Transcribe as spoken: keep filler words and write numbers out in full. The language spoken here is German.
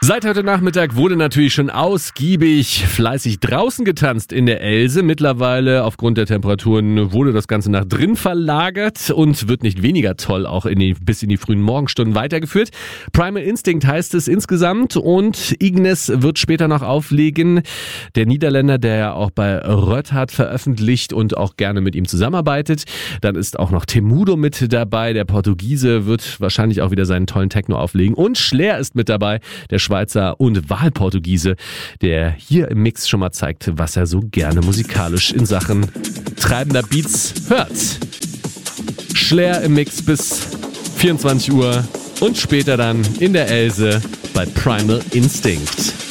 Seit heute Nachmittag wurde natürlich schon ausgiebig fleißig draußen getanzt in der Else. Mittlerweile aufgrund der Temperaturen wurde das Ganze nach drin verlagert und wird nicht weniger toll auch in die, bis in die frühen Morgenstunden weitergeführt. Primal Instinct heißt es insgesamt und Ignes wird später noch auflegen. Der Niederländer, der ja auch bei Röthard veröffentlicht und auch gerne mit ihm zusammenarbeitet. Dann ist auch noch Temudo mit dabei. Der Portugiese wird wahrscheinlich auch wieder seinen tollen Techno auflegen. Und Schlair ist mit dabei, der Schweizer und Wahlportugiese, der hier im Mix schon mal zeigt, was er so gerne musikalisch in Sachen treibender Beats hört. Schlair im Mix bis vierundzwanzig Uhr und später dann in der Else bei Primal Instinct.